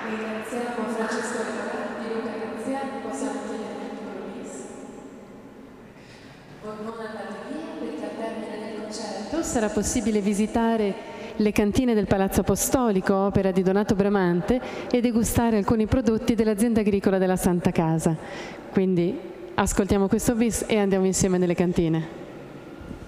Ringraziamo Francesco Reparati, Luca Graziani, possiamo chiedere il compromesso. Non andate via perché al termine del concerto sarà possibile visitare le cantine del Palazzo Apostolico, opera di Donato Bramante, e degustare alcuni prodotti dell'azienda agricola della Santa Casa. Quindi ascoltiamo questo bis e andiamo insieme nelle cantine.